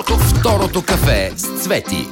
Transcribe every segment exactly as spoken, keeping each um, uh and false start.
Второто, второто кафе с Цвети.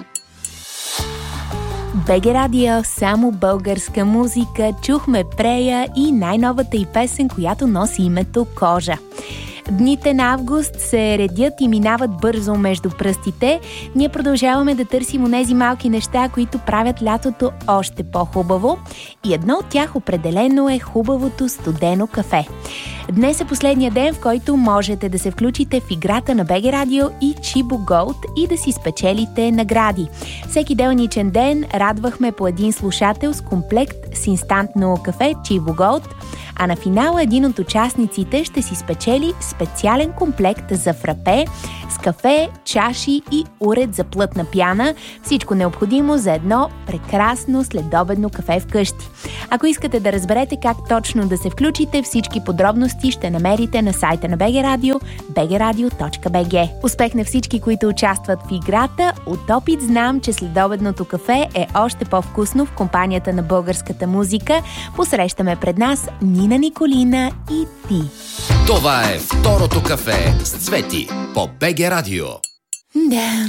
БГ Радио, само българска музика. Чухме Прея и най-новата й песен, която носи името Кожа. Дните на август се редят и минават бързо между пръстите. Ние продължаваме да търсим онези малки неща, които правят лятото още по-хубаво. И едно от тях определено е хубавото студено кафе. Днес е последния ден, в който можете да се включите в играта на БГ Радио и Чибо Голд и да си спечелите награди. Всеки делничен ден радвахме по един слушател с комплект с инстантно кафе Чибо Голд, а на финала един от участниците ще си спечели специален комплект за фрапе с кафе, чаши и уред за плътна пяна. Всичко необходимо за едно прекрасно следобедно кафе вкъщи. Ако искате да разберете как точно да се включите, всички подробности ще намерите на сайта на БГ Радио би джи радио точка би джи. Успех на всички, които участват в играта. От опит знам, че следобедното кафе е още по-вкусно в компанията на българската музика. Посрещаме пред нас Нина Николина и ти. Това е второто кафе с Цвети по БГ Радио. Да.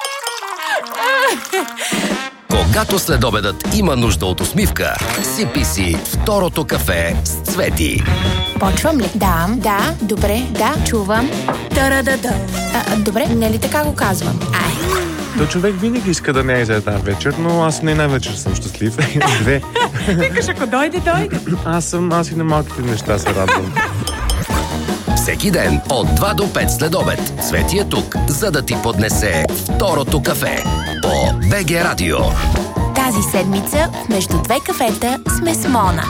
Когато следобедът има нужда от усмивка, сипи си второто кафе с Цвети. Почвам ли? Да, да, добре, да, чувам. Та-да-да-да. А, добре, не ли така го казвам? Ай. То човек винаги иска да не е за една вечер, но аз не една вечер съм щастлив. Две. Викаш, ако дойде, дойде. Аз съм, аз и на малките неща се радвам. Всеки ден от два до пет след обед Цвети е тук, за да ти поднесе второто кафе по БГ Радио. Тази седмица между две кафета сме с Мона.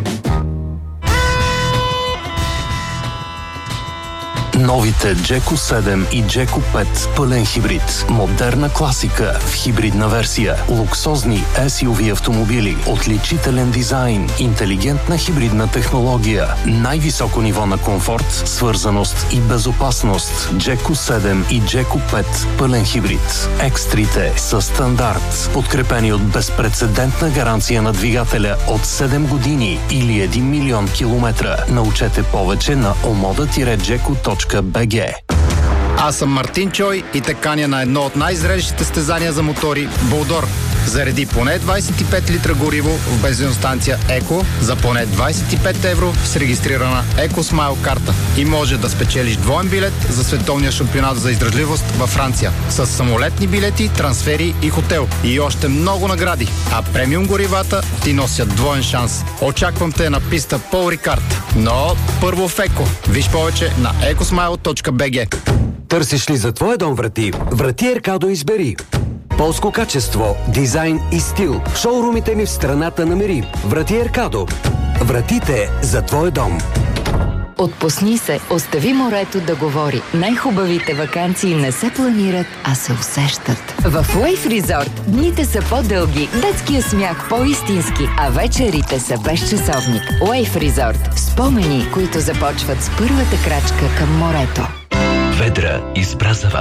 Новите Джеко седем и Джеко пет пълен хибрид. Модерна класика в хибридна версия. Луксозни ес ю ви автомобили. Отличителен дизайн. Интелигентна хибридна технология. Най-високо ниво на комфорт, свързаност и безопасност. Джеко седем и Джеко пет пълен хибрид. Екстрите са стандарт. Подкрепени от безпрецедентна гаранция на двигателя от седем години или един милион километра. Научете повече на омода джеко точка би джи. Аз съм Мартин Чой и те каня на едно от най-зрелищите състезания за мотори – Болдор. Зареди поне двайсет и пет литра гориво в бензиностанция Еко за поне двайсет и пет евро с регистрирана Еко Смайл карта. И може да спечелиш двоен билет за световния шампионат за издръжливост във Франция. С самолетни билети, трансфери и хотел. И още много награди. А премиум горивата ти носят двоен шанс. Очаквам те на писта Пол Рикард. Но първо в Еко. Виж повече на екосмайл точка би джи. Търсиш ли за твоя дом врати? Врати Еркадо избери. Полско качество, дизайн и стил. Шоурумите ни в страната намери. Врати Еркадо. Вратите за твой дом. Отпусни се, остави морето да говори. Най-хубавите ваканции не се планират, а се усещат. В Wave Resort дните са по-дълги, детския смях по-истински, а вечерите са без часовник. Wave Resort. Спомени, които започват с първата крачка към морето. Ведра избра за вас